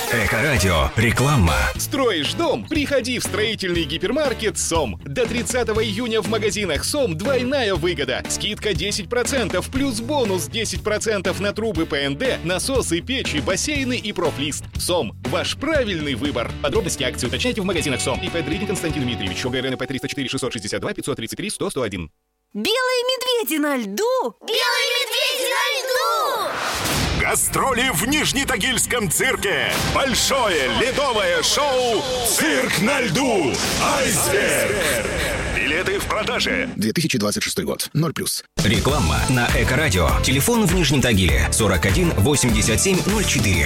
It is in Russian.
Эко-радио. Реклама. Строишь дом? Приходи в строительный гипермаркет СОМ. До 30 июня в магазинах СОМ двойная выгода. Скидка 10%, плюс бонус 10% на трубы ПНД, насосы, печи, бассейны и профлист. СОМ. Ваш правильный выбор. Подробности акции уточняйте в магазинах СОМ. ИП Дридин Константин Дмитриевич. ОГРН ИП 304 662 533 100 101. Белые медведи на льду! Белые медведи на льду! Гастроли в Нижнетагильском цирке. Большое ледовое шоу «Цирк на льду». Айсберг. Билеты в продаже. 2026 год. 0+. Реклама на Эко-радио. Телефон в Нижнем Тагиле 41 87 04.